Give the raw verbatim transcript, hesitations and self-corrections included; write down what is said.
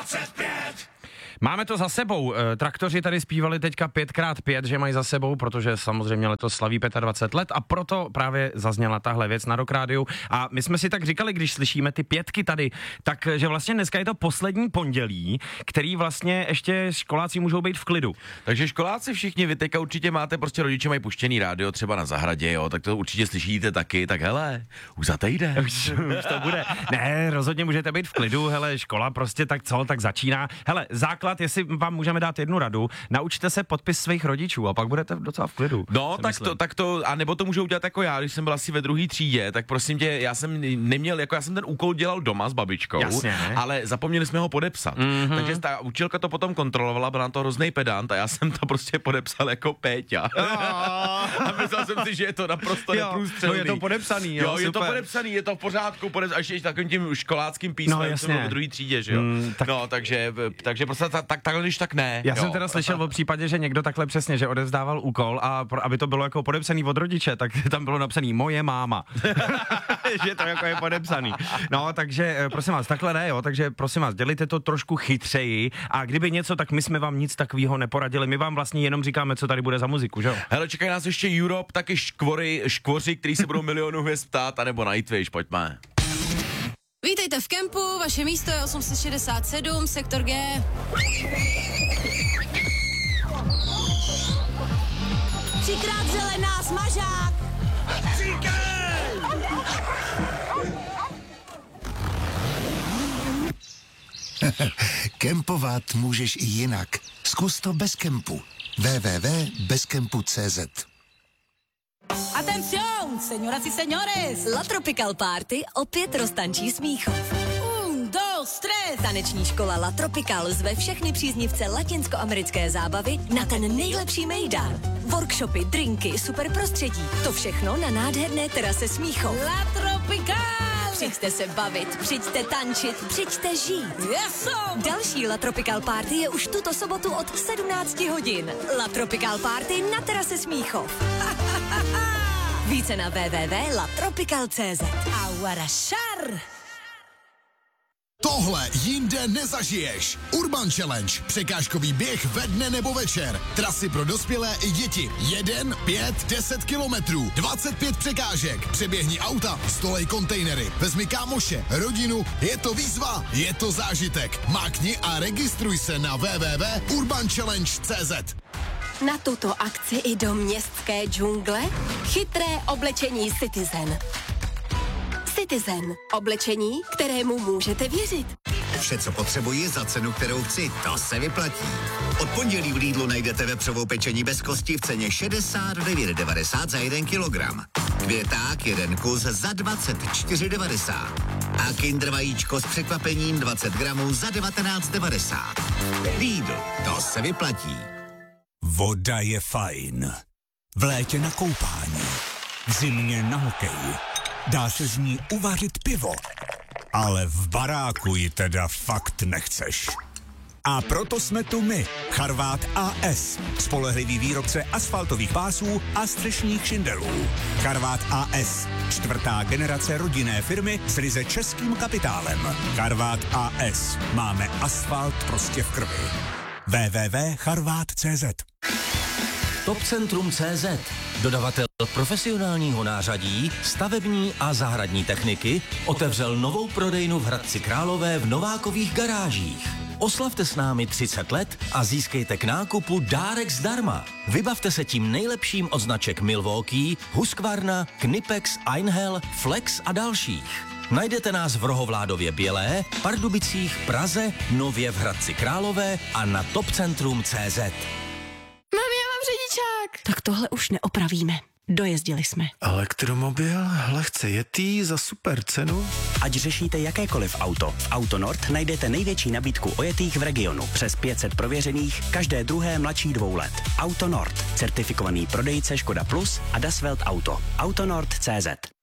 dvacet pět. Máme to za sebou. Traktoři tady zpívali teďka pět krát pět, že mají za sebou, protože samozřejmě letos slaví dvacet pět let a proto právě zazněla tahle věc na Rock Rádiu. A my jsme si tak říkali, když slyšíme ty pětky tady, tak že vlastně dneska je to poslední pondělí, který vlastně ještě školáci můžou být v klidu. Takže školáci všichni, vy teďka určitě máte, prostě rodiče mají puštěný rádio třeba na zahradě, jo, tak to určitě slyšíte taky, tak hele, už za týden. Už, už to bude. Ne, rozhodně můžete být v klidu, hele, škola prostě tak co, tak začíná. Hele, základ, jestli vám můžeme dát jednu radu, naučte se podpis svých rodičů a pak budete docela v klidu. No, tak to, tak to, a nebo to můžou udělat jako já, když jsem byl asi ve druhé třídě, tak prosím tě, já jsem neměl, jako já jsem ten úkol dělal doma s babičkou, jasně, ale zapomněli jsme ho podepsat. Mm-hmm. Takže ta učitelka to potom kontrolovala, byl na to hrozný pedant a já jsem to prostě podepsal jako Péťa. A myslel jsem si, že je to naprosto neprůstřelný. No je to podepsaný, jo, jo je super. to podepsaný, je to v pořádku, podepsaný, až ještě takovým tím školáckým písmem, no, jsem byl ve druhé třídě, že jo. Mm, tak... No, takže, takže prostě tak, tak, takhle, když tak ne. Já jo. jsem teda slyšel o případě, že někdo takhle přesně, že odevzdával úkol a pro, aby to bylo jako podepsaný od rodiče, tak tam bylo napsaný moje máma. Že to jako je podepsaný. No, takže prosím vás, takhle ne, jo, takže prosím vás, dělejte to trošku chytřeji a kdyby něco, tak my jsme vám nic takového neporadili, my vám vlastně jenom říkáme, co tady bude za muziku, že jo? Hele, čekají nás ještě Europe, taky škvory, škvoři, který se budou milionu hvězd ptát, anebo Nightwish, pojďme. Vítejte v kempu, vaše místo je osm set šedesát sedm, sektor G. Třikrát zelená, smažák. Kempovat můžeš i jinak. Zkus to bez kempu. w w w tečka bezkempu tečka c z. Atención, señoras y señores. La Tropical Party opět roztančí Smíchov. Un, dos, tres. Taneční škola La Tropical zve všechny příznivce latinskoamerické zábavy na ten nejlepší mejdán. Workshopy, drinky, super prostředí. To všechno na nádherné terase Smíchov. La Tropical. Přijďte se bavit, přijďte tančit, přijďte žít. Yes, další La Tropical Party je už tuto sobotu od sedmnácti hodin. La Tropical Party na terase Smíchov. Více na w w w tečka la tropical tečka c z. Aguarašar! Tohle jinde nezažiješ. Urban Challenge. Překážkový běh ve dne nebo večer. Trasy pro dospělé i děti. Jeden, pět, deset kilometrů. dvacet pět překážek. Přeběhni auta, stolej kontejnery. Vezmi kámoše, rodinu. Je to výzva, je to zážitek. Mákni a registruj se na w w w tečka urban challenge tečka c z. Na tuto akci i do městské džungle chytré oblečení Citizen. Citizen. Oblečení, kterému můžete věřit. Vše, co potřebuji za cenu, kterou chci, to se vyplatí. Od pondělí v Lidlu najdete vepřovou pečení bez kosti v ceně šedesát devět devadesát za jeden kilogram. Květák jeden kus za dvacet čtyři devadesát. A Kinder vajíčko s překvapením dvacet gramů za devatenáct devadesát. Lidl, to se vyplatí. Voda je fajn. V létě na koupání. V zimě na hokej. Dá se z ní uvařit pivo. Ale v baráku ji teda fakt nechceš. A proto jsme tu my, Charvát A S, spolehlivý výrobce asfaltových pásů a střešních šindelů. Charvát A S, čtvrtá generace rodinné firmy s ryze českým kapitálem. Charvát A S, máme asfalt prostě v krvi. w w w tečka charvát tečka c z. Topcentrum tečka c z, dodavatel profesionálního nářadí, stavební a zahradní techniky, otevřel novou prodejnu v Hradci Králové v Novákových garážích. Oslavte s námi třicet let a získejte k nákupu dárek zdarma. Vybavte se tím nejlepším od značek Milwaukee, Husqvarna, Knipex, Einhell, Flex a dalších. Najdete nás v Rohovládově Bělé, Pardubicích, Praze, nově v Hradci Králové a na topcentrum tečka c z. Mami, já mám řidičák. Tak tohle už neopravíme. Dojezdili jsme. Elektromobil, lehce jetý za super cenu. Ať řešíte jakékoliv auto, v Autonord najdete největší nabídku ojetých v regionu. Přes pět set prověřených, každé druhé mladší dvou let. Autonord, certifikovaný prodejce Škoda Plus a Das Welt Auto. Autonord tečka c z.